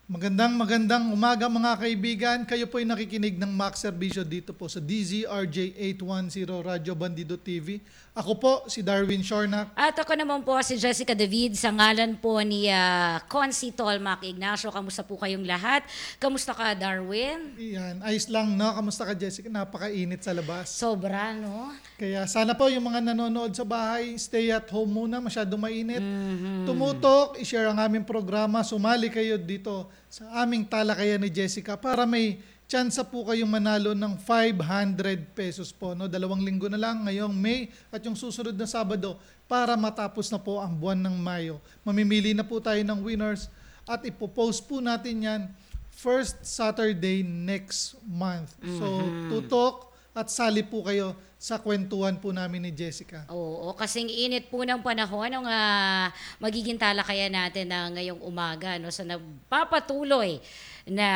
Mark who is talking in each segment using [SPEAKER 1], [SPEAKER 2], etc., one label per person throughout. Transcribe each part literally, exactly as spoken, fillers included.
[SPEAKER 1] Magandang magandang umaga mga kaibigan. Kayo po ay nakikinig ng Max Servisyo dito po sa D Z R J eight ten Radyo Bandido T V. Ako po si Darwin Shornak.
[SPEAKER 2] At ako naman po si Jessica David sa ngalan po ni uh, Consi Tolmac Ignacio. Kamusta po kayong lahat? Kamusta ka, Darwin?
[SPEAKER 1] Iyan, ayos lang, no? Kamusta ka, Jessica? Napakainit sa labas.
[SPEAKER 2] Sobra, no?
[SPEAKER 1] Kaya sana po yung mga nanonood sa bahay, stay at home muna, masyadong mainit.
[SPEAKER 2] Mm-hmm.
[SPEAKER 1] Tumutok, i-share ang aming programa, sumali kayo dito sa aming talakayan ni Jessica para may chance po kayong manalo ng five hundred pesos po. No? Dalawang linggo na lang ngayong May at yung susunod na Sabado para matapos na po ang buwan ng Mayo. Mamimili na po tayo ng winners at ipopost po natin yan first Saturday next month. So tutok at sali po kayo sa kwentuhan po namin ni Jessica.
[SPEAKER 2] Oo, kasing init po ng panahon ng uh, magiging talakayan natin na ngayong umaga no, sa nagpapatuloy na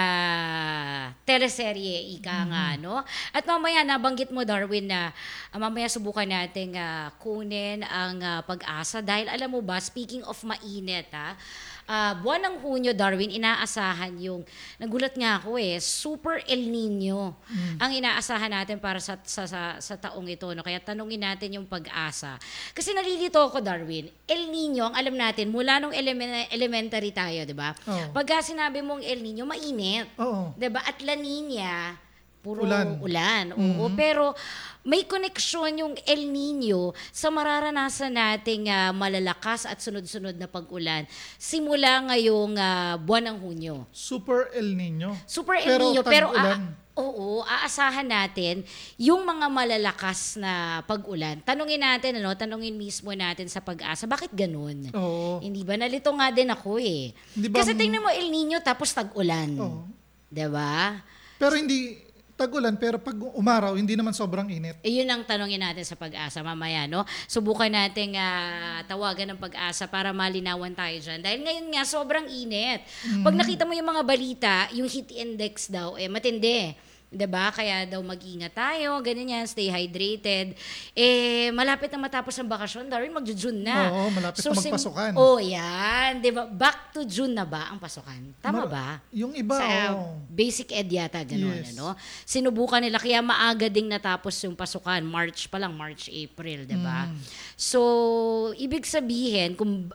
[SPEAKER 2] teleserye, ika nga, no? At mamaya, nabanggit mo, Darwin, na uh, mamaya subukan nating uh, kunin ang uh, pag-asa dahil alam mo ba, speaking of mainit, ha, uh, buwan ng Hunyo, Darwin, inaasahan yung, nagulat nga ako eh, Super El Nino mm. ang inaasahan natin para sa, sa, sa, sa taong ito, no? Kaya tanungin natin yung pag-asa. Kasi nalilito ako, Darwin, El Nino, ang alam natin, mula nung elemen- elementary tayo, di ba? Oh. Pagka sinabi mong El Nino, mainit.
[SPEAKER 1] Oo.
[SPEAKER 2] Diba? At La Nina, puro
[SPEAKER 1] ulan.
[SPEAKER 2] ulan. Oo, mm-hmm. Pero may koneksyon yung El Nino sa mararanasan nating uh, malalakas at sunod-sunod na pag-ulan simula ngayong uh, buwan ng Hunyo.
[SPEAKER 1] Super El Nino.
[SPEAKER 2] Super El
[SPEAKER 1] pero
[SPEAKER 2] Nino. Pero
[SPEAKER 1] tag-ulan.
[SPEAKER 2] uh, oo, aasahan natin yung mga malalakas na pag-ulan. Tanungin natin, ano, tanungin mismo natin sa pag-asa, bakit ganun?
[SPEAKER 1] Oo.
[SPEAKER 2] Hindi ba? Nalito nga din ako eh. Ba, Kasi tingnan mo El Nino tapos tag-ulan. Oo. Diba?
[SPEAKER 1] Pero hindi tag-ulan, pero pag umaraw, hindi naman sobrang init.
[SPEAKER 2] E yun ang tanongin natin sa pag-asa mamaya, no? Subukan nating uh, tawagan ng pag-asa para malinawan tayo dyan. Dahil ngayon nga, sobrang init. Mm-hmm. Pag nakita mo yung mga balita, yung heat index daw, eh, matindi. Diba? Kaya daw mag-ingat tayo, ganyan yan, stay hydrated. Eh, malapit na matapos ang bakasyon, Darwin, mag-June na.
[SPEAKER 1] Oo, malapit so, na magpasukan.
[SPEAKER 2] Oh, yan. Diba? Back to June na ba ang pasukan? Tama Mar- ba?
[SPEAKER 1] Yung iba,
[SPEAKER 2] Sa
[SPEAKER 1] oh.
[SPEAKER 2] basic ed yata, gano'n,
[SPEAKER 1] yes.
[SPEAKER 2] ano? Sinubukan nila, kaya maaga ding natapos yung pasukan. March pa lang, March, April, diba? Mm. So, ibig sabihin, kung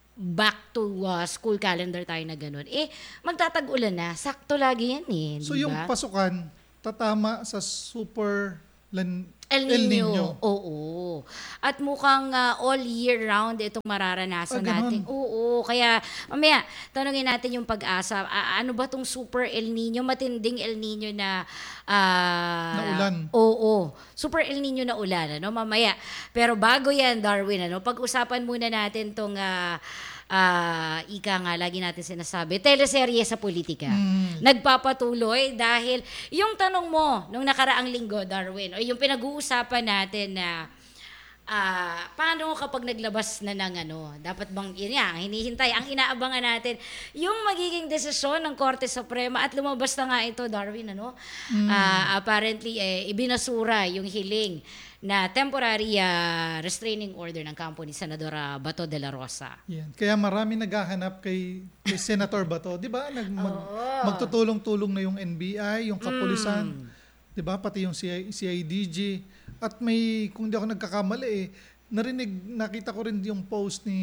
[SPEAKER 2] back to uh, school calendar tayo na gano'n, eh, magtatag-ulan na. Sakto lagi yan eh.
[SPEAKER 1] So,
[SPEAKER 2] diba?
[SPEAKER 1] yung pasukan, tatama sa super lan-
[SPEAKER 2] El Nino. El Nino. Oo. At mukhang uh, all year round itong mararanasan ah, natin. Oo. Kaya mamaya, tanungin natin yung pag-asa. Uh, ano ba tong super El Nino? Matinding El Nino na uh,
[SPEAKER 1] na ulan.
[SPEAKER 2] Oo. Super El Nino na ulan. Ano? Mamaya. Pero bago yan, Darwin, ano? Pag-usapan muna natin tong uh, Uh, ika nga, lagi natin sinasabi, teleserye sa politika. Mm. Nagpapatuloy dahil yung tanong mo nung nakaraang linggo, Darwin, o yung pinag-uusapan natin na uh, paano kapag naglabas na ng ano, dapat bang, yun yan, hinihintay, ang inaabangan natin, yung magiging desisyon ng Korte Suprema at lumabas na nga ito, Darwin, ano? Mm. Uh, apparently, eh, ibinasura yung hiling na temporary uh, restraining order ng kampo ni Senadora Bato de la Rosa.
[SPEAKER 1] Yan. Kaya marami naghahanap kay, kay Senator Bato. Di ba? Nag, mag, oh. Magtutulong-tulong na yung N B I, yung kapulisan. Mm. Di ba? Pati yung C I D G. At may, kung di ako nagkakamali eh, narinig, nakita ko rin yung post ni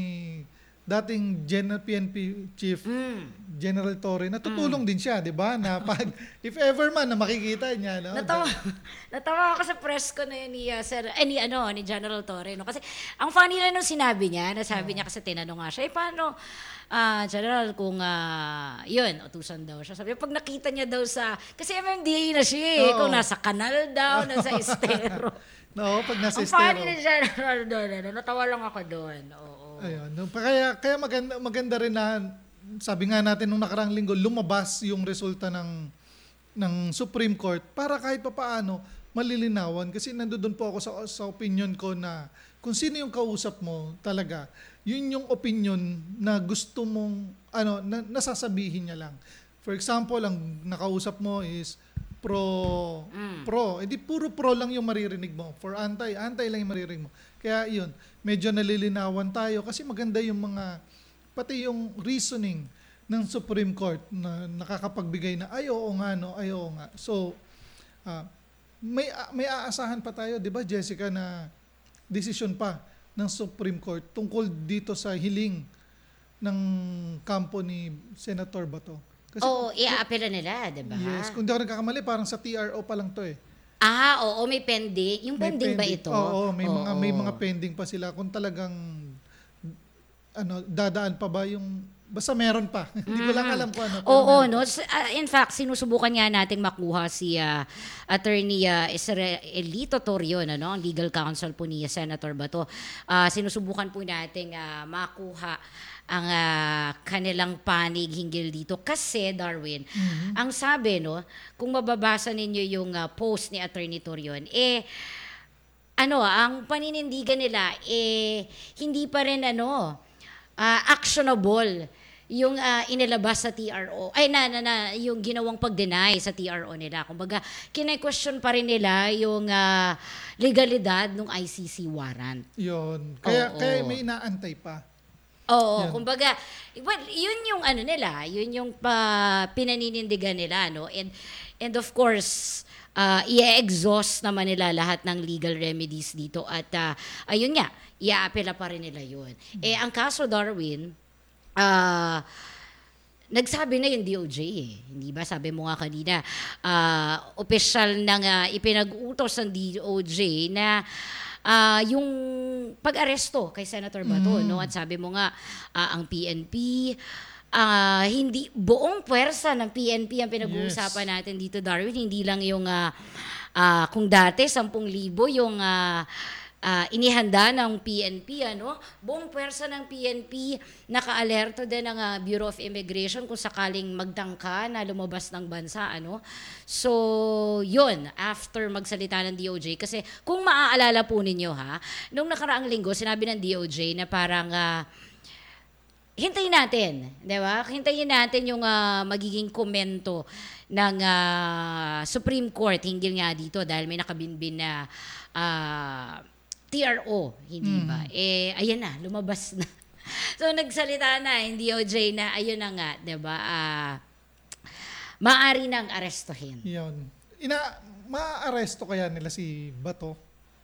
[SPEAKER 1] dating General P N P Chief mm. General Torre, natutulong mm. din siya, 'di ba? Na pag if ever man na makikita niya, no.
[SPEAKER 2] Natawa. Natawa ako sa press ko na yun ni uh, Sir, eh, ni ano, ni General Torre, no. Kasi ang funny lang nung sinabi niya, nasabi oh. niya kasi tinanong nga siya, eh paano uh, General kung uh, yun, utusan daw siya. Sabi, pag nakita niya daw sa, kasi M M D A na siya, eh, oh. kung nasa kanal daw, nasa estero.
[SPEAKER 1] No, pag nasa
[SPEAKER 2] ang
[SPEAKER 1] estero.
[SPEAKER 2] Ang funny ni General doon, ano, natawa lang ako doon. Oo.
[SPEAKER 1] Ayun. Kaya, kaya maganda, maganda rin na, sabi nga natin nung nakarang linggo, lumabas yung resulta ng, ng Supreme Court para kahit papaano malilinawan. Kasi nandoon po ako sa, sa opinion ko na kung sino yung kausap mo talaga, yun yung opinion na gusto mong, ano, na, nasasabihin niya lang. For example, ang nakausap mo is pro, mm. pro. Edi puro pro lang yung maririnig mo. For anti, anti lang yung maririnig mo. Kaya yun, medyo nalilinawan tayo kasi maganda yung mga, pati yung reasoning ng Supreme Court na nakakapagbigay na ay oo nga no, ay oo nga. So ah, may may aasahan pa tayo, 'di ba Jessica, na desisyon pa ng Supreme Court tungkol dito sa hiling ng kampo ni Senator Bato. Kasi
[SPEAKER 2] Oo, i-aapela nila, di ba?
[SPEAKER 1] yes, kung di ako nagkakamali, parang sa T R O pa lang to eh.
[SPEAKER 2] Ah, oo, may pending. Yung
[SPEAKER 1] May
[SPEAKER 2] pending, ba ito?
[SPEAKER 1] Oo, may mga may
[SPEAKER 2] Oo.
[SPEAKER 1] mga pending pa sila kung talagang ano dadaan pa ba yung basta meron pa. Hindi ko lang alam kung ano. pero
[SPEAKER 2] Oo,
[SPEAKER 1] meron
[SPEAKER 2] no.
[SPEAKER 1] pa.
[SPEAKER 2] S- ah, in fact, sinusubukan nga nating makuha si ah, Attorney uh, Israelito Torion, ano, ang legal counsel po ni Senator Bato. Ah, sinusubukan po nating ah, makuha ang ah, kanilang panig hinggil dito kasi Darwin, ang sabi no, kung mababasa ninyo yung ah, post ni Attorney Torion, eh ano, ang paninindigan nila eh hindi pa rin ano ah, actionable yung ah, inilabas sa T R O ay na, na, na yung ginawang pag-deny sa T R O nila. Kumbaga, kine-question pa rin nila yung ah, legalidad ng I C C warrant.
[SPEAKER 1] Yun. Kaya
[SPEAKER 2] Oo.
[SPEAKER 1] kaya may inaantay pa.
[SPEAKER 2] Oo,
[SPEAKER 1] Yan.
[SPEAKER 2] kumbaga, well, yun yung ano nila, yun yung pa, pinaninindigan nila, no? And, and of course, uh, i-exhaust naman nila lahat ng legal remedies dito at ah, ayun nga, i-aapela pa rin nila yun. Eh, ang kaso, Darwin, ah, nagsabi na yung D O J eh. Hindi ba? Sabi mo nga kanina, ah, opisyal na nga ipinag-utos ng D O J na ah, yung pag-aresto kay Senator Bato, no? At sabi mo nga, ah, ang P N P, ah, hindi, buong puwersa ng P N P ang pinag-uusapan natin dito, Darwin. Hindi lang yung, ah, ah, kung dati, sampung libo yung ah, ah, inihanda ng P N P, ano? Buong puwersa ng P N P, naka-alerto din ng ah, Bureau of Immigration kung sakaling magtangka na lumabas ng bansa, ano? So, yun, after magsalita ng D O J, kasi kung maaalala po ninyo ha, nung nakaraang linggo, sinabi ng D O J na parang, ah, hintayin natin, di ba? Hintayin natin yung ah, magiging komento ng ah, Supreme Court hinggil nga dito dahil may nakabinbin na ah, T R O, hindi ba? Eh, ayan na, lumabas na. So, nagsalita na yung D O J na, ayun na nga, di ba? Ah, maaari nang arestuhin.
[SPEAKER 1] Yun. Ina maaresto kaya nila si Bato?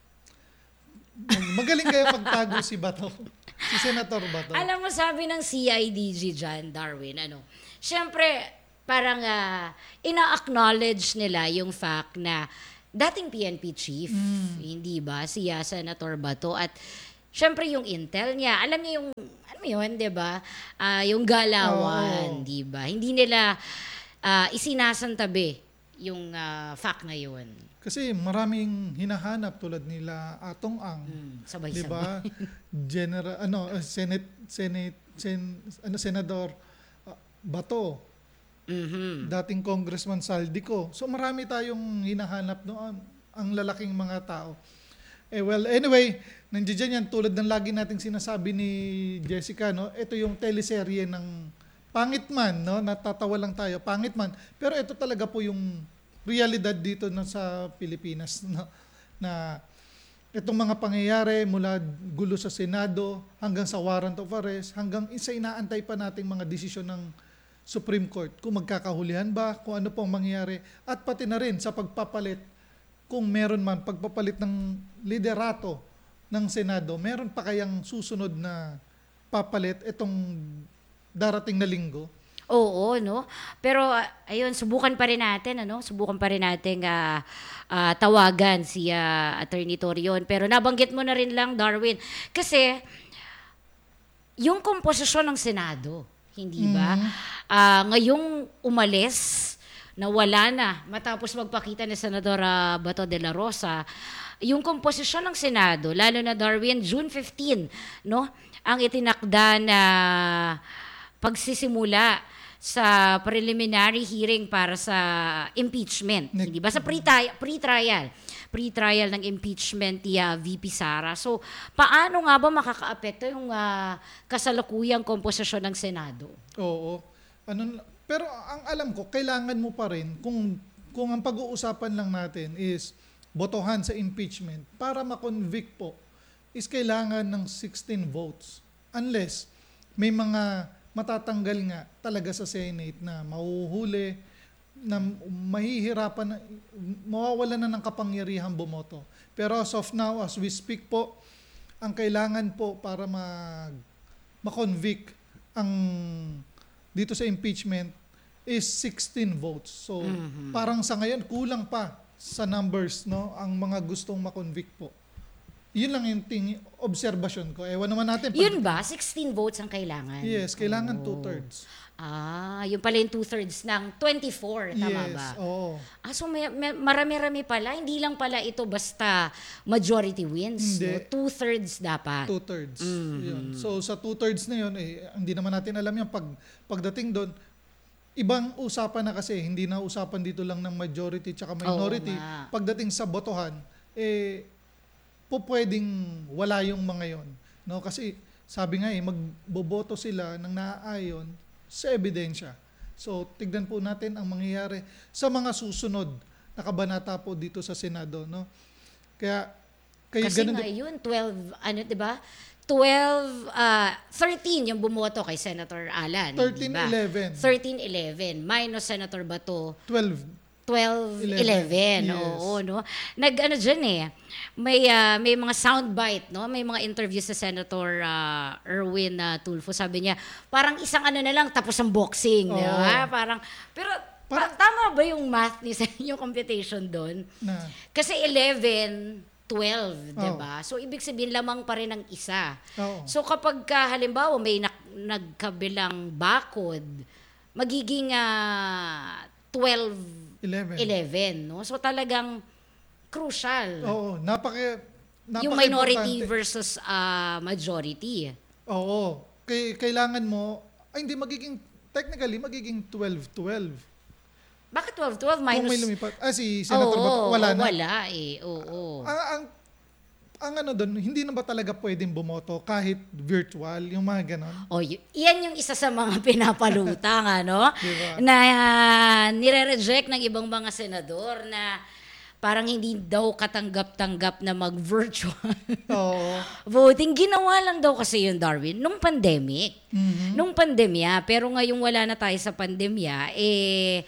[SPEAKER 1] Mag- Magaling kaya magtago si Bato. Si Senator Bato.
[SPEAKER 2] Alam mo, sabi ng C I D G dyan, Darwin, ano, syempre, parang ah, ina-acknowledge nila yung fact na dating P N P chief, hindi ba, si ah, Senator Bato, at syempre yung intel niya, alam niya yung, ano yun, di ba, Ah, yung galawan,
[SPEAKER 1] Oo.
[SPEAKER 2] di ba, hindi nila ah, isinasantabi yung ah, fact na yun.
[SPEAKER 1] Kasi maraming hinahanap tulad nila Atong Ang.
[SPEAKER 2] Hmm, sabay-sabay.
[SPEAKER 1] Di ba? General ano uh, Senate Senate sen, ano Senador uh, Bato,
[SPEAKER 2] Mhm.
[SPEAKER 1] dating Congressman Saldico. So marami tayong hinahanap noon, ang lalaking mga tao. Eh well, anyway, nandiyan yan tulad ng lagi nating sinasabi ni Jessica, no? Ito yung teleserye ng Pangit Man, no? Natatawa lang tayo, Pangit Man. Pero ito talaga po yung realidad dito na sa Pilipinas, no? Na itong mga pangyayari mula gulo sa Senado hanggang sa warrant of arrest, hanggang isa inaantay pa nating mga desisyon ng Supreme Court kung magkakahulihan ba, kung ano pong mangyayari, at pati na rin sa pagpapalit, kung meron man pagpapalit ng liderato ng Senado, meron pa kayang susunod na papalit itong darating na linggo?
[SPEAKER 2] Oo, no? Pero ah, ayun, subukan pa rin natin, ano? Subukan pa rin natin ah, ah, tawagan si ah, Attorney Torion. Pero nabanggit mo na rin lang, Darwin. Kasi yung komposisyon ng Senado, hindi ba? Ah, ngayong umalis, nawala na matapos magpakita ni Senadora Bato de la Rosa, yung komposisyon ng Senado, lalo na Darwin, June fifteenth, no? Ang itinakda na pagsisimula sa preliminary hearing para sa impeachment,
[SPEAKER 1] Nag-
[SPEAKER 2] hindi ba? Sa pre-tri- pre-trial, pre-trial ng impeachment ni ah, V P Sara. So, paano nga ba makakaapekto yung ah, kasalukuyang komposisyon ng Senado?
[SPEAKER 1] Oo. Ano, pero ang alam ko, kailangan mo pa rin, kung, kung ang pag-uusapan lang natin is botohan sa impeachment, para ma-convict po, is kailangan ng sixteen votes. Unless may mga matatanggal nga talaga sa Senate na mahuhuli, na mahihirapan, na, mawawala na ng kapangyarihan bumoto. Pero as of now, as we speak po, ang kailangan po para mag, ma-convict ang dito sa impeachment is sixteen votes. So,
[SPEAKER 2] Mhm.
[SPEAKER 1] parang sa ngayon, kulang pa sa numbers, no, ang mga gustong ma-convict po. Yun lang yung ting observation ko. Ewan naman natin. pag-
[SPEAKER 2] Yun ba? sixteen votes ang kailangan?
[SPEAKER 1] Yes, kailangan
[SPEAKER 2] Oh.
[SPEAKER 1] two-thirds.
[SPEAKER 2] Ah, yun pala yung two-thirds ng twenty-four, tama
[SPEAKER 1] Yes,
[SPEAKER 2] ba?
[SPEAKER 1] oo.
[SPEAKER 2] Ah, so may, may, marami-rami pala. Hindi lang pala ito basta majority wins.
[SPEAKER 1] Hindi.
[SPEAKER 2] No? Two-thirds dapat.
[SPEAKER 1] Two-thirds.
[SPEAKER 2] Mhm.
[SPEAKER 1] Yun. So, sa two-thirds na yun, eh, hindi naman natin alam yan. Pag, pagdating doon, ibang usapan na kasi. Hindi na usapan dito lang ng majority tsaka minority.
[SPEAKER 2] Oo nga.
[SPEAKER 1] Pagdating sa botohan, eh, po pwedeng wala yung mga yon. No? Kasi sabi nga eh, magboboto sila ng naaayon sa ebidensya. So, tignan po natin ang mangyayari sa mga susunod na kabanata po dito sa Senado, no? Kaya, kaya
[SPEAKER 2] Kasi
[SPEAKER 1] ganun
[SPEAKER 2] nga
[SPEAKER 1] din-
[SPEAKER 2] yun, twelve, ano, di ba? twelve, ah, thirteen yung bumoto kay Senator Alan.
[SPEAKER 1] thirteen
[SPEAKER 2] di ba?
[SPEAKER 1] eleven.
[SPEAKER 2] thirteen eleven minus Senator Bato,
[SPEAKER 1] twelve.
[SPEAKER 2] twelve
[SPEAKER 1] eleven.
[SPEAKER 2] eleven.
[SPEAKER 1] Yes.
[SPEAKER 2] Oo, no? Nag, ano dyan eh, may, ah, may mga soundbite, no? May mga interview sa Senator ah, Erwin ah, Tulfo. Sabi niya, parang isang ano na lang, tapos ang boxing. Di
[SPEAKER 1] Oo.
[SPEAKER 2] ba? Parang, pero,
[SPEAKER 1] Parang-
[SPEAKER 2] ta- tama ba yung math ni yung computation doon?
[SPEAKER 1] Na,
[SPEAKER 2] Kasi eleven, twelve, di
[SPEAKER 1] Oo.
[SPEAKER 2] ba? So, ibig sabihin, lamang pa rin ang isa.
[SPEAKER 1] oo.
[SPEAKER 2] So, kapag ka, halimbawa, may nak- nagkabilang bakod, magiging ah, twelve,
[SPEAKER 1] eleven.
[SPEAKER 2] eleven, no? So, talagang crucial.
[SPEAKER 1] Oo, napaka napaka
[SPEAKER 2] Yung minority versus ah, majority.
[SPEAKER 1] Oo. Kay, kailangan mo, ay hindi, magiging, technically, magiging twelve twelve.
[SPEAKER 2] Bakit twelve, twelve
[SPEAKER 1] Kung may
[SPEAKER 2] minus...
[SPEAKER 1] lumipat. Ah, si Senator
[SPEAKER 2] Oo,
[SPEAKER 1] Bato, wala na.
[SPEAKER 2] Wala eh, oo.
[SPEAKER 1] Ang, ang, ang ano doon, hindi na ba talaga pwedeng bumoto kahit virtual, yung mga ganon?
[SPEAKER 2] O, y- yan yung isa sa mga pinapalutang, ano?
[SPEAKER 1] Diba?
[SPEAKER 2] Na uh, nire-reject ng ibang mga senador na parang hindi daw katanggap-tanggap na mag-virtual
[SPEAKER 1] Oo.
[SPEAKER 2] voting. Ginawa lang daw kasi yun, Darwin, nung pandemic.
[SPEAKER 1] Mhm.
[SPEAKER 2] Nung pandemya, pero ngayong wala na tayo sa pandemya, eh,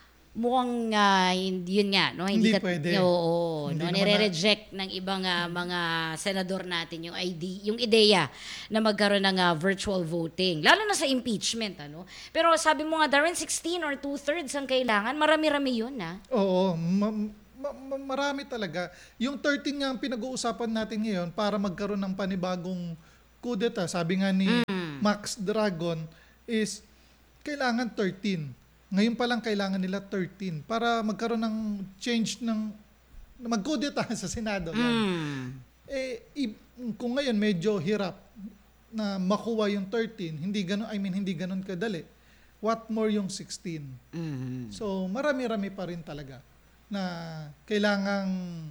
[SPEAKER 2] mukhang ah, hindi yun nga, no?
[SPEAKER 1] Hindi
[SPEAKER 2] ka-
[SPEAKER 1] pwede.
[SPEAKER 2] Oo,
[SPEAKER 1] Hindi
[SPEAKER 2] no?
[SPEAKER 1] naman
[SPEAKER 2] Nire-reject ng ibang ah, mga senador natin yung ide- yung ideya na magkaroon ng ah, virtual voting. Lalo na sa impeachment, ano? Pero sabi mo nga, Darwin, sixteen or two-thirds ang kailangan. Marami-rami yun, ah.
[SPEAKER 1] Oo, ma- ma- ma- marami talaga. Yung thirteen nga ang pinag-uusapan natin ngayon para magkaroon ng panibagong kudeta. Sabi nga ni
[SPEAKER 2] Mm.
[SPEAKER 1] Max Dragon is kailangan thirteen. Ngayon pa lang kailangan nila thirteen para magkaroon ng change ng na magkudeta sa Senado. Yan.
[SPEAKER 2] Mm.
[SPEAKER 1] Eh, i- kung ngayon medyo hirap na makuha yung thirteen, hindi ganun, I mean, hindi ganun kadali. What more yung sixteen?
[SPEAKER 2] Mhm.
[SPEAKER 1] So, marami-rami pa rin talaga na kailangang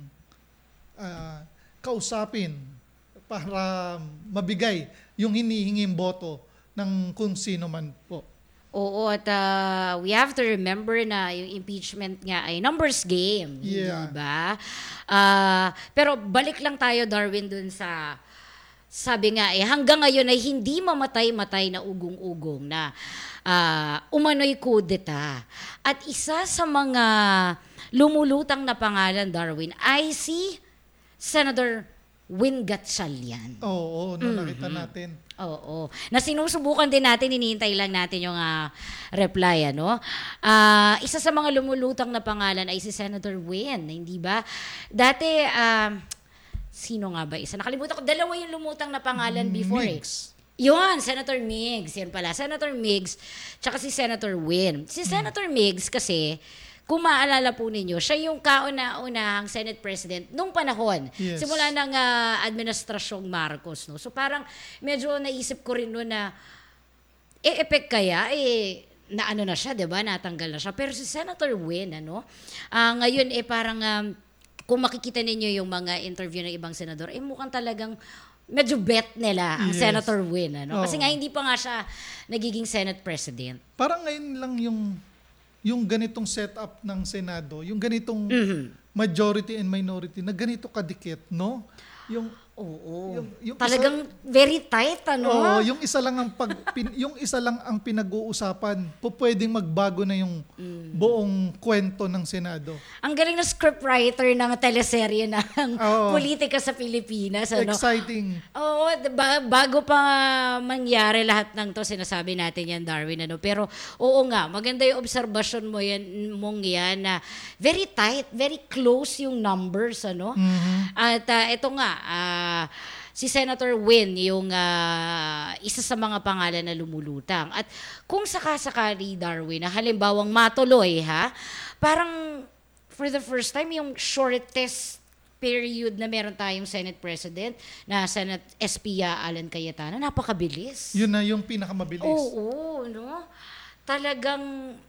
[SPEAKER 1] ah, kausapin para mabigay yung hinihinging boto ng kung sino man po.
[SPEAKER 2] Oo, at ah, we have to remember na yung impeachment nga ay numbers game,
[SPEAKER 1] Yeah.
[SPEAKER 2] hindi ba? Ah, pero balik lang tayo, Darwin, dun sa sabi nga eh, hanggang ngayon ay hindi mamatay-matay na ugong-ugong na ah, umano'y kudeta. At isa sa mga lumulutang na pangalan, Darwin, ay si Senator Win Gatchalian.
[SPEAKER 1] Oo, no, nakita natin.
[SPEAKER 2] Oo. Na sinusubukan din natin, hinihintay lang natin yung ah, reply, ano? Ah, isa sa mga lumulutang na pangalan ay si Senator Win, hindi ba? Dati, ah, sino nga ba isa? Nakalimutan ko, dalawa yung lumutang na pangalan before eh.
[SPEAKER 1] Mix.
[SPEAKER 2] Yun, Senator Migs. Yan pala. Senator Migs, tsaka si Senator Win. Si Senator Migs kasi, kung maalala po ninyo, siya yung kauna-unahang Senate President nung panahon.
[SPEAKER 1] Yes.
[SPEAKER 2] Simula ng ah, administrasyong Marcos. No? So parang medyo naisip ko rin noon na, eh, epek kaya, eh, na ano na siya, di ba? Natanggal na siya. Pero si Senator Win, ano, ah, ngayon, eh, parang, um, kung makikita ninyo yung mga interview ng ibang senador, eh, mukhang talagang medyo bet nila ang
[SPEAKER 1] Yes.
[SPEAKER 2] Senator Win. Ano? Kasi
[SPEAKER 1] Oo.
[SPEAKER 2] nga, hindi pa nga siya nagiging Senate President.
[SPEAKER 1] Parang ngayon lang yung yung ganitong setup ng Senado, yung ganitong
[SPEAKER 2] Mhm.
[SPEAKER 1] majority and minority na ganito kadikit, no? Yung
[SPEAKER 2] Oo.
[SPEAKER 1] Yung- yung
[SPEAKER 2] Talagang very tight, ano?
[SPEAKER 1] Oo, yung isa lang ang pag pin- yung isa lang ang pinag-uusapan, po pwedeng magbago na yung
[SPEAKER 2] Mm.
[SPEAKER 1] buong kwento ng Senado.
[SPEAKER 2] Ang galing ng scriptwriter ng teleserye ng
[SPEAKER 1] Oo.
[SPEAKER 2] politika sa Pilipinas, ano?
[SPEAKER 1] Exciting.
[SPEAKER 2] Oo, diba, bago pa mangyari lahat ng to, sinasabi natin yan, Darwin, ano? Pero, oo nga, maganda yung observation mo yan, mong yan, na very tight, very close yung numbers, ano? At ah, ito nga, ah, si Senator Win, yung ah, isa sa mga pangalan na lumulutang. At kung sakasakali, Darwin, na halimbawang matuloy, ha? Parang, for the first time, yung shortest period na meron tayong Senate President na Senate S P Alan Cayetano, napakabilis.
[SPEAKER 1] Yun na yung pinakamabilis.
[SPEAKER 2] Oo, no? Talagang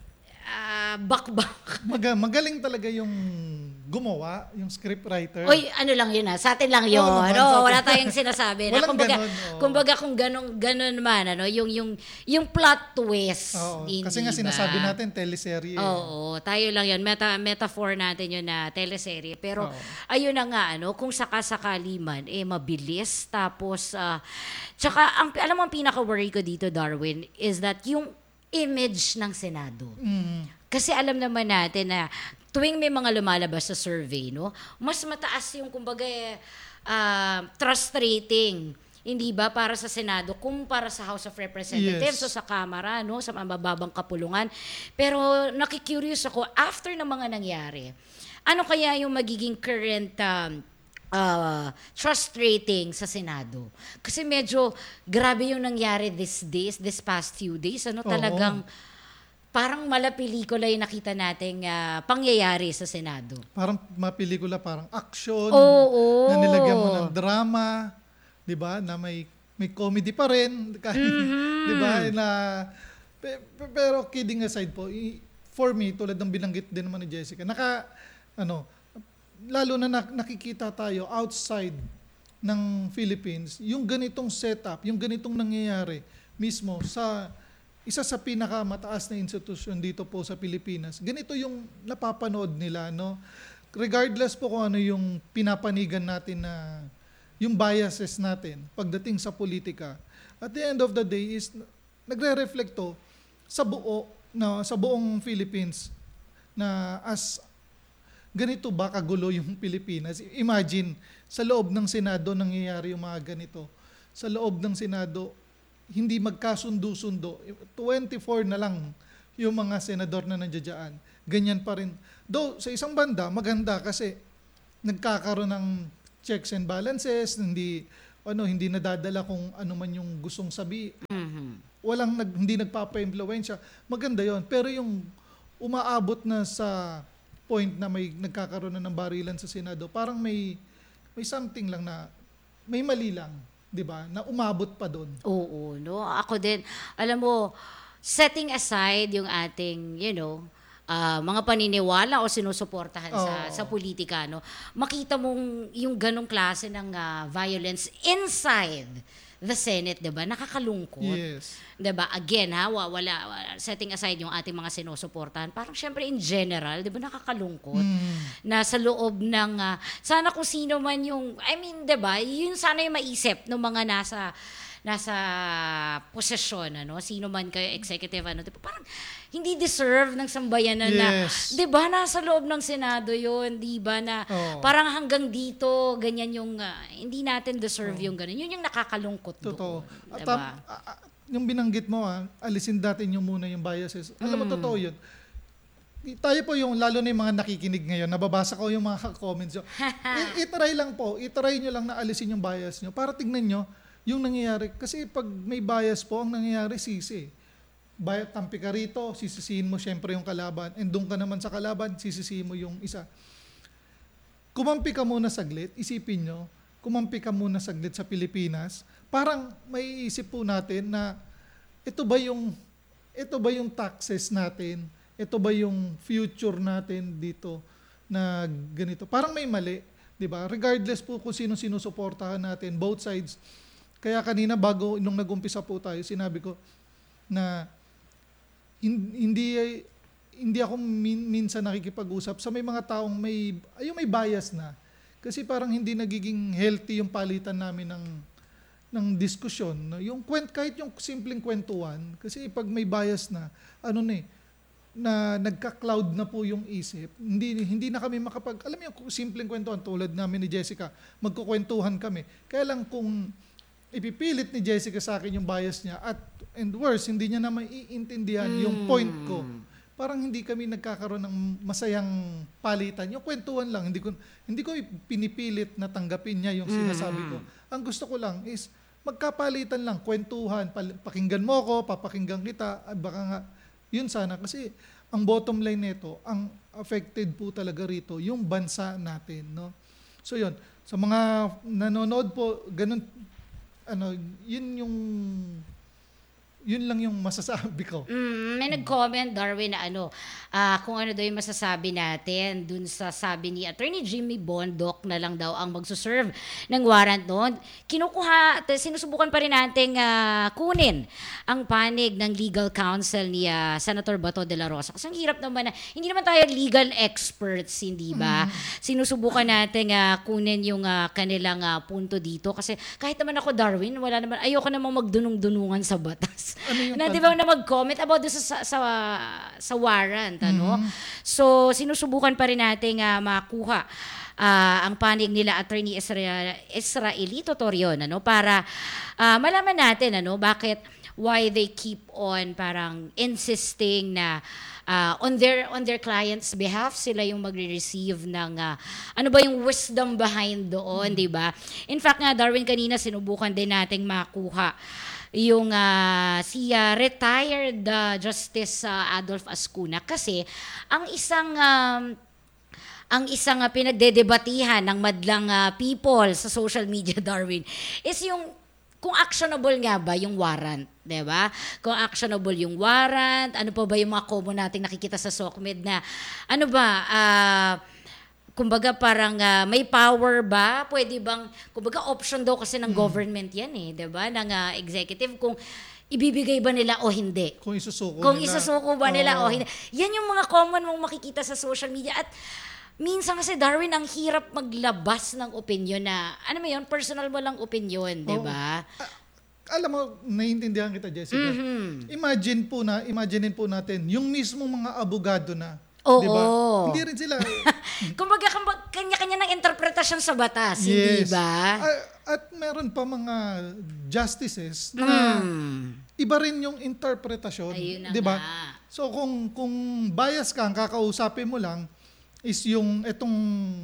[SPEAKER 2] ah, bakbak.
[SPEAKER 1] Maga- magaling talaga yung gumawa, yung scriptwriter.
[SPEAKER 2] Oy, ano lang yun ah, sa atin lang yun.
[SPEAKER 1] Oo naman,
[SPEAKER 2] no,
[SPEAKER 1] sa atin.
[SPEAKER 2] wala tayong sinasabi. na,
[SPEAKER 1] Walang
[SPEAKER 2] kumbaga,
[SPEAKER 1] ganon, oo.
[SPEAKER 2] kumbaga kung ganon, ganon man, ano, yung, yung, yung plot twist.
[SPEAKER 1] Oo,
[SPEAKER 2] hindi
[SPEAKER 1] kasi nga
[SPEAKER 2] ba?
[SPEAKER 1] sinasabi natin teleserye. eh.
[SPEAKER 2] Oo, tayo lang yun. Meta, metaphor natin yun na teleserye. Pero
[SPEAKER 1] Oo.
[SPEAKER 2] ayun na nga, ano, kung sakasakali man, eh, mabilis. Tapos, ah, tsaka, ang, alam mo, ang pinaka-worry ko dito, Darwin, is that yung image ng Senado.
[SPEAKER 1] Mm.
[SPEAKER 2] Kasi alam naman natin na tuwing may mga lumalabas sa survey, no, mas mataas yung, kumbaga, eh, ah, trust rating. Hindi ba para sa Senado kumpara sa House of Representatives
[SPEAKER 1] Yes.
[SPEAKER 2] o sa Kamara, no, sa mababang kapulungan. Pero nakikurious ako, after ng mga nangyari, ano kaya yung magiging current um, uh, trust rating sa Senado? Kasi medyo grabe yung nangyari these days, this past few days. Ano,
[SPEAKER 1] Oo.
[SPEAKER 2] talagang parang mala pelikula yung nakita nating ah, pangyayari sa Senado.
[SPEAKER 1] Parang mapelikula, parang action,
[SPEAKER 2] Oo.
[SPEAKER 1] na nilagyan mo ng drama, 'di ba? Na may may comedy pa rin, kahit,
[SPEAKER 2] Mm-hmm.
[SPEAKER 1] 'di ba? Na pe- pe- pero kidding aside po, i- for me, tulad ng binanggit din naman ni Jessica, naka ano, lalo na nak- nakikita tayo outside ng Philippines, yung ganitong setup, yung ganitong nangyayari mismo sa isa sa pinakamataas na institusyon dito po sa Pilipinas. Ganito yung napapanood nila, no? Regardless po kung ano yung pinapanigan natin na yung biases natin pagdating sa politika. At the end of the day is nagre-reflect to sa buo na sa buong Philippines na as ganito ba kagulo yung Pilipinas. Imagine sa loob ng Senado nangyayari yung mga ganito. Sa loob ng Senado hindi magkasundo-sundo. twenty-four na lang yung mga senador na nandiyan. Ganyan pa rin. Though sa isang banda maganda kasi nagkakaroon ng checks and balances, hindi ano hindi nadadala kung ano man yung gustong sabi.
[SPEAKER 2] Mhm.
[SPEAKER 1] Walang nag, hindi nagpapa-impluwensya. Maganda 'yon. Pero yung umaabot na sa point na may nagkakaroon na ng barilan sa Senado, parang may may something lang na may mali lang, 'di ba? Na umabot pa doon.
[SPEAKER 2] Oo, no? Ako din, alam mo, setting aside yung ating, you know, ah, mga paniniwala o sinusuportahan sa
[SPEAKER 1] Oo.
[SPEAKER 2] sa politika, no? Makita mong yung ganong klase ng ah, violence inside the Senate, 'di ba? Nakakalungkot.
[SPEAKER 1] Yes.
[SPEAKER 2] 'Di ba? Again, ha, wa- wala, wala- setting aside yung ating mga sinusuportahan, parang syempre in general, 'di ba, nakakalungkot
[SPEAKER 1] Mm.
[SPEAKER 2] na sa loob ng ah, sana kung sino man yung, I mean, 'di ba? Yun sana yung maisip ng mga nasa nasa posisyon, ano, sino man kayo, executive, ano, 'di ba? Parang hindi deserve ng sambayanan na,
[SPEAKER 1] Yes.
[SPEAKER 2] 'di ba, nasa loob ng Senado yun, 'di ba, na
[SPEAKER 1] Oo.
[SPEAKER 2] parang hanggang dito ganyan yung ah, hindi natin deserve yung ganun. Yun yung nakakalungkot
[SPEAKER 1] Totoo.
[SPEAKER 2] doon.
[SPEAKER 1] At
[SPEAKER 2] Diba?
[SPEAKER 1] tam- a- a- yung binanggit mo, ah, alisin natin yung muna yung biases. Alam mo,
[SPEAKER 2] Mm.
[SPEAKER 1] totoo yun. I- Tayo po yung, lalo na yung mga nakikinig ngayon, nababasa ko yung mga comments nyo. I- itry lang po, itry nyo lang na alisin yung bias nyo para tignan nyo yung nangyayari. Kasi pag may bias po, ang nangyayari sisi. Bayat tampi ka rito, sisisihin mo syempre yung kalaban. And doon ka naman sa kalaban, sisisihin mo yung isa. Kumampi ka muna saglit, isipin nyo, kumampi ka muna saglit sa Pilipinas, parang may isip po natin na ito ba yung ito ba yung taxes natin? Ito ba yung future natin dito na ganito? Parang may mali, 'di ba? Regardless po kung sino sinusuportahan natin, both sides. Kaya kanina bago nung nag-umpisa po tayo, sinabi ko na hin- hindi hindi ako min- minsan nakikipag-usap sa may mga taong may ayun may bias na. Kasi parang hindi nagiging healthy yung palitan namin ng ng diskusyon. No? Yung kwent, kahit yung simpleng kwentuhan, kasi pag may bias na, ano na eh, na nagka-cloud na po yung isip, hindi hindi na kami makapag, alam mo yung simpleng kwentuhan, tulad namin ni Jessica, magkukwentuhan kami. Kaya lang kung ipipilit ni Jessica sa akin yung bias niya, at and worse, hindi niya na maiintindihan yung point ko, parang hindi kami nagkakaroon ng masayang palitan. Yung kwentuhan lang, hindi ko hindi ko pinipilit na tanggapin niya yung sinasabi ko. Ang gusto ko lang is magkapalitan lang, kwentuhan, pal- pakinggan mo ko, papakinggan kita, ah, baka nga, yun sana. Kasi ang bottom line nito, ang affected po talaga rito, yung bansa natin. No? So yun, sa mga nanonood po, ganun, ano, yun yung, yun lang yung masasabi ko.
[SPEAKER 2] Mm, may nag-comment, Darwin, na ano, ah, kung ano daw yung masasabi natin dun sa sabi ni Attorney Jimmy Bondoc na lang daw ang magsuserve ng warrant noon. Kinukuha, at sinusubukan pa rin nating ah, kunin ang panig ng legal counsel ni ah, Senator Bato de la Rosa. Kasi ang hirap naman na, hindi naman tayo legal experts, hindi ba? Sinusubukan nating ah, kunin yung ah, kanilang ah, punto dito. Kasi kahit naman ako, Darwin, wala naman, ayoko namang magdunong-dunungan sa batas.
[SPEAKER 1] Ano yung
[SPEAKER 2] na
[SPEAKER 1] tan-
[SPEAKER 2] di ba na mag-comment about doon sa, sa, sa, sa warrant, ano? So, sinusubukan pa rin natin uh, makuha ah, ang panig nila Attorney Isra- Israelito Torion, ano? Para ah, malaman natin, ano, bakit, why they keep on parang insisting na ah, on their on their clients' behalf sila yung magre-receive ng ah, ano ba yung wisdom behind doon, di ba? In fact nga, Darwin, kanina sinubukan din nating makuha yung ah, si ah, retired ah, Justice ah, Adolf Ascuna, kasi ang isang um, ang isang ah, pinagdedebatihan ng madlang ah, people sa social media, Darwin, is yung kung actionable nga ba yung warrant, 'di ba? Kung actionable yung warrant, ano pa ba yung mga common nating nakikita sa SOCMED na ano ba, ah kumbaga parang ah, may power ba? Pwede bang, kumbaga option daw kasi ng government yan eh, 'di ba? Ng ah, executive, kung ibibigay ba nila o hindi.
[SPEAKER 1] Kung isusuko
[SPEAKER 2] Kung
[SPEAKER 1] nila.
[SPEAKER 2] isusuko ba nila o
[SPEAKER 1] Oo.
[SPEAKER 2] hindi. Yan yung mga common mong makikita sa social media. At minsan kasi, Darwin, ang hirap maglabas ng opinion na, ano mo yun, personal mo lang opinion, 'di ba?
[SPEAKER 1] Alam mo, naiintindihan kita, Jessica.
[SPEAKER 2] Mhm.
[SPEAKER 1] Imagine po na, imaginein po natin, yung mismong mga abogado na,
[SPEAKER 2] Oo.
[SPEAKER 1] di ba? Hindi rin sila.
[SPEAKER 2] Kumbaga, kumbaga, kanya-kanya ng interpretasyon sa batas, hindi
[SPEAKER 1] Yes.
[SPEAKER 2] ba?
[SPEAKER 1] A- At meron pa mga justices na
[SPEAKER 2] Hmm.
[SPEAKER 1] iba rin yung interpretasyon,
[SPEAKER 2] Ayun na
[SPEAKER 1] 'di ba?
[SPEAKER 2] nga.
[SPEAKER 1] So kung kung bias ka, ang kakausapin mo lang is yung itong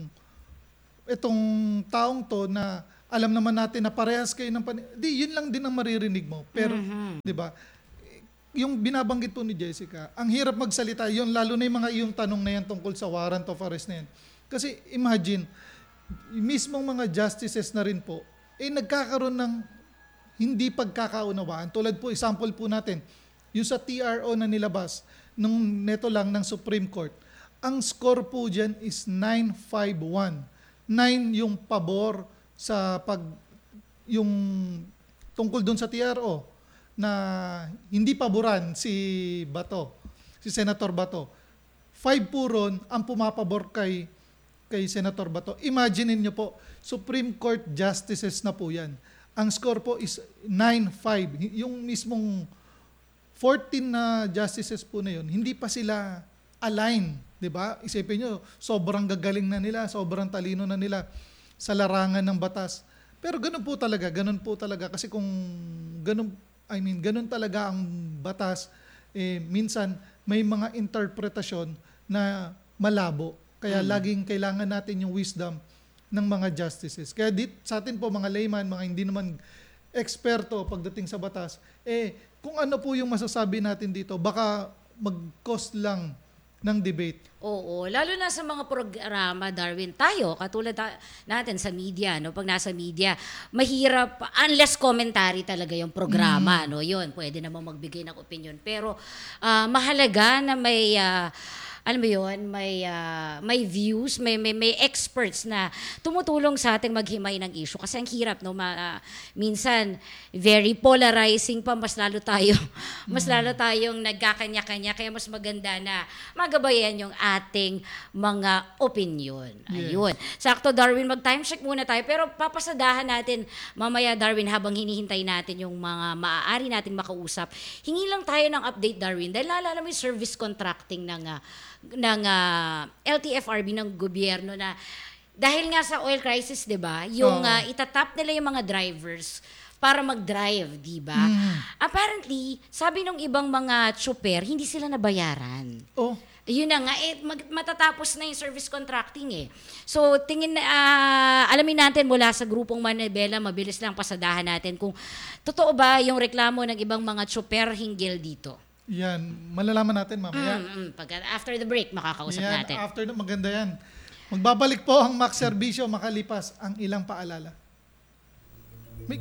[SPEAKER 1] itong taong to na alam naman natin na parehas kayo ng pan- di yun lang din ang maririnig mo. Pero
[SPEAKER 2] Mhm.
[SPEAKER 1] 'di ba? Yung binabanggit po ni Jessica, ang hirap magsalita yun, lalo na yung mga yung tanong na yan tungkol sa warrant of arrest na yan. Kasi imagine, mismong mga justices na rin po, eh nagkakaroon ng hindi pagkakaunawaan. Tulad po, example po natin, yung sa T R O na nilabas, nung neto lang ng Supreme Court, ang score po dyan is nine five one. nine yung pabor sa pag, yung tungkol dun sa T R O, na hindi paboran si Bato, si Senator Bato. Five po ron ang pumapabor kay kay Senator Bato. Imagine niyo po, Supreme Court justices na po 'yan. Ang score po is nine five. Yung mismong fourteen na justices po na 'yon, hindi pa sila align, 'di ba? Isipin niyo, sobrang gagaling na nila, sobrang talino na nila sa larangan ng batas. Pero ganun po talaga, ganun po talaga kasi kung ganun I mean, ganun talaga ang batas. Eh, minsan, may mga interpretasyon na malabo. Kaya laging kailangan natin yung wisdom ng mga justices. Kaya dit, sa atin po, mga layman, mga hindi naman eksperto pagdating sa batas, eh, kung ano po yung masasabi natin dito, baka mag-cost lang ng debate.
[SPEAKER 2] Oo, lalo na sa mga programa, Darwin, tayo, katulad ta- natin sa media, no? Pag nasa media, mahirap, unless commentary talaga yung programa, no? Yun, pwede namang magbigay ng opinion. Pero ah, mahalaga na may ah, alam mo yun, may, ah, may views, may, may, may experts na tumutulong sa ating maghimay ng issue. Kasi ang hirap, no? Ma, ah, minsan, very polarizing pa, mas lalo tayo, mas lalo tayong nagkakanya-kanya, kaya mas maganda na magabayan yung ating mga opinion.
[SPEAKER 1] Yes.
[SPEAKER 2] Ayun. Sakto, Darwin, mag-time check muna tayo, pero papasadahan natin mamaya, Darwin, habang hinihintay natin yung mga maaari natin makausap. Hingi lang tayo ng update, Darwin, dahil naalala mo yung service contracting ng uh, ng uh, L T F R B ng gobyerno na dahil nga sa oil crisis, 'di ba? Yung
[SPEAKER 1] Oo.
[SPEAKER 2] uh, itatap nila yung mga drivers para mag-drive, 'di ba?
[SPEAKER 1] Mm.
[SPEAKER 2] Apparently, sabi ng ibang mga tsuper, hindi sila nabayaran.
[SPEAKER 1] Oh,
[SPEAKER 2] Yun na nga, eh, mag- matatapos na yung service contracting eh. So, tingin na, ah, alamin natin mula sa grupong Manibela, mabilis lang pasadahan natin kung totoo ba yung reklamo ng ibang mga tsuper hinggil dito.
[SPEAKER 1] yan. Malalaman natin mamaya.
[SPEAKER 2] Mm, mm. Pag, after the break, makakausap
[SPEAKER 1] Yan,
[SPEAKER 2] natin.
[SPEAKER 1] after na, maganda yan. Magbabalik po ang Max Serbisyo makalipas ang ilang paalala. May,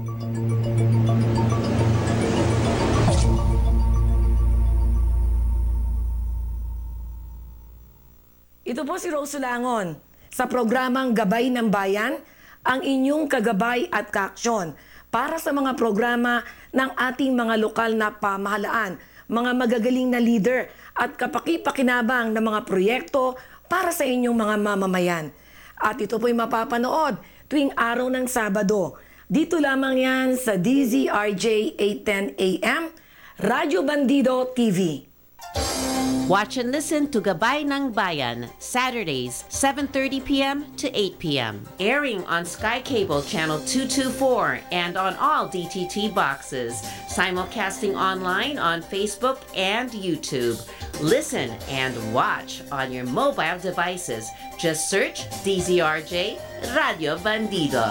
[SPEAKER 3] Ito po si Rose Langon sa programang Gabay ng Bayan, ang inyong kagabay at kaaksyon para sa mga programa ng ating mga lokal na pamahalaan, mga magagaling na leader at kapaki-pakinabang na mga proyekto para sa inyong mga mamamayan. At ito po'y mapapanood tuwing araw ng Sabado. Dito lamang yan sa D Z R J eight ten A M, Radyo Bandido T V.
[SPEAKER 4] Watch and listen to Gabay ng Bayan, Saturdays, seven thirty p.m. to eight p.m. Airing on Sky Cable Channel two twenty-four and on all D T T boxes. Simulcasting online on Facebook and YouTube. Listen and watch on your mobile devices. Just search D Z R J Radio Bandido.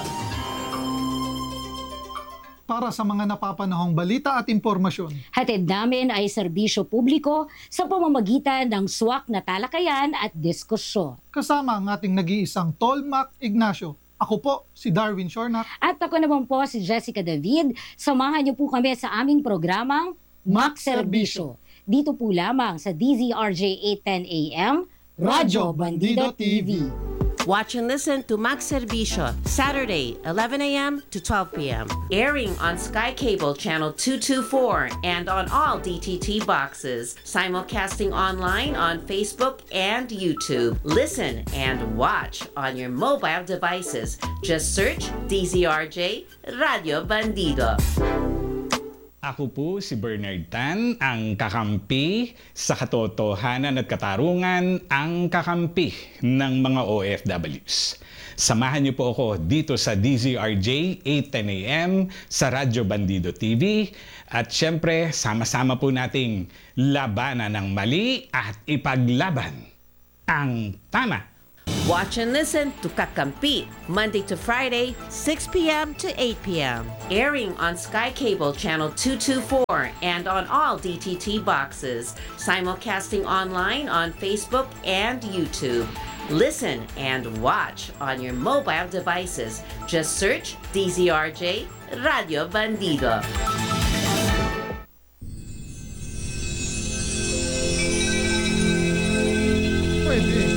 [SPEAKER 1] para sa mga napapanahong balita at impormasyon.
[SPEAKER 2] Hatid namin ay serbisyo publiko sa pamamagitan ng swak na talakayan at diskusyon.
[SPEAKER 1] Kasama ang ating nag-iisang Tolmac Ignacio. Ako po, si Darwin Shornak.
[SPEAKER 2] At ako naman po si Jessica David. Samahan niyo po kami sa aming programang Max Serbisyo. Dito po lamang sa D Z R J eight ten A M, Radyo Bandido T V.
[SPEAKER 4] Watch and listen to Max Servisyo, Saturday, eleven a.m. to twelve p.m. Airing on Sky Cable Channel two twenty-four and on all D T T boxes. Simulcasting online on Facebook and YouTube. Listen and watch on your mobile devices. Just search D Z R J Radio Bandido.
[SPEAKER 5] Ako po si Bernard Tan, ang kakampi sa katotohanan at katarungan, ang kakampi ng mga O F Ws. Samahan niyo po ako dito sa D Z R J eight ten A M sa Radyo Bandido T V at syempre sama-sama po nating labanan ng mali at ipaglaban ang tama.
[SPEAKER 4] Watch and listen to Kakampi, Monday to Friday, six p.m. to eight p.m. Airing on Sky Cable Channel two twenty-four and on all D T T boxes. Simulcasting online on Facebook and YouTube. Listen and watch on your mobile devices. Just search D Z R J Radio Bandido.
[SPEAKER 1] Pwede.